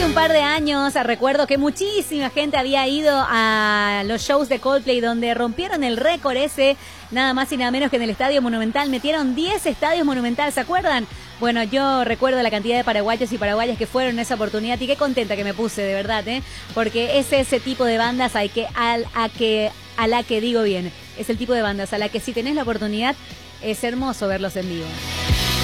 un par de años recuerdo que muchísima gente había ido a los shows de Coldplay donde rompieron el récord ese, nada más y nada menos que en el Estadio Monumental. Metieron 10 estadios Monumental, ¿se acuerdan? Bueno, yo recuerdo la cantidad de paraguayos y paraguayas que fueron en esa oportunidad y qué contenta que me puse, de verdad, porque es ese tipo de bandas a la que digo bien, es el tipo de bandas a la que si tenés la oportunidad es hermoso verlos en vivo.